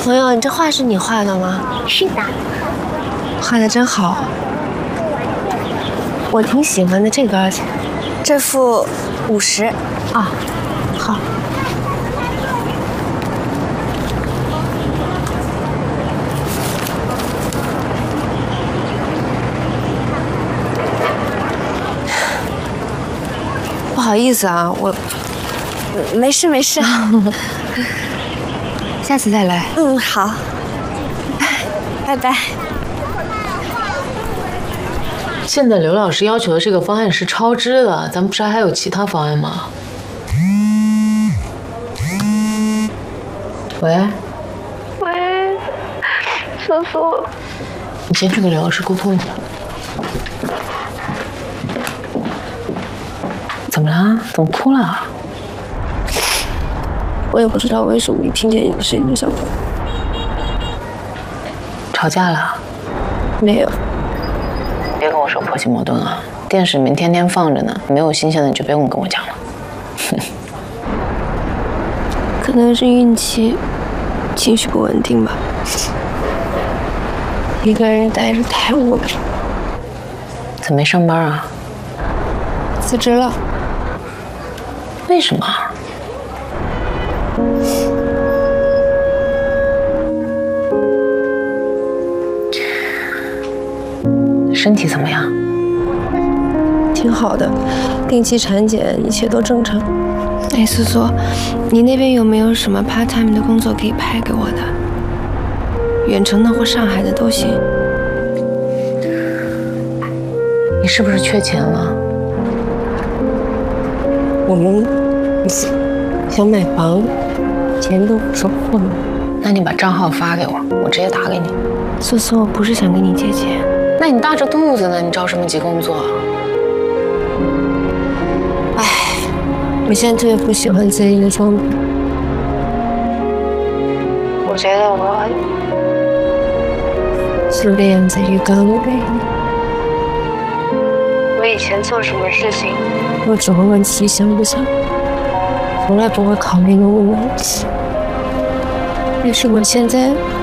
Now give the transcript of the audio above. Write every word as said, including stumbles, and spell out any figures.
朋友，你这画是你画的吗？ 是的。 画的真好，我挺喜欢的。这个多少钱？ 这幅五十。 啊，好。不好意思啊，我没事没事， 下次再来。 嗯，好，拜拜。 现在刘老师要求的这个方案是超支的，咱们不是还有其他方案吗？喂， 喂，叔叔， 你先去跟刘老师沟通一下。怎么啦？怎么哭了？ 我也不知道为什么一听见你的声音就想哭。 吵架了？ 没有。 别跟我说婆媳矛盾啊！电视里面天天放着呢，没有新鲜的你就别跟我讲了。 可能是孕期，情绪不稳定吧。一个人待着太无聊。 怎么没上班啊？ 辞职了。 为什么？身体怎么样？ 挺好的，定期产检，一切都正常。哎，苏苏，你那边有没有什么 part time 的工作可以派给我的？远程的或上海的都行。 你是不是缺钱了？ 我们想买房，钱都不说破了。 那你把账号发给我，我直接打给你。 苏苏，我不是想跟你借钱。 那你大着肚子呢，你着什么急工作？ 唉，我现在特别不喜欢自己一个状态。我觉得我是链子鱼缸里。我以前做什么事情，我只会问自己想不想，从来不会考虑那么问题。但是我现在